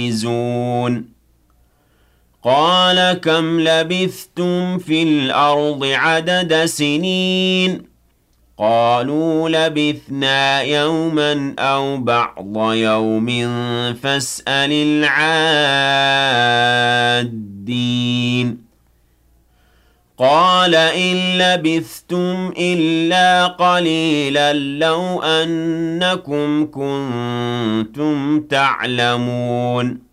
يَكْنِزُونَ قَالَ كَمْ لَبِثْتُمْ فِي الْأَرْضِ عَدَدَ سِنِينَ قَالُوا لَبِثْنَا يَوْمًا أَوْ بَعْضَ يَوْمٍ فَاسْأَلِ الْعَادِّينَ قَالَ إِن لَّبِثْتُمْ إِلَّا قَلِيلًا لَّوْ أَنَّكُمْ كُنتُمْ تَعْلَمُونَ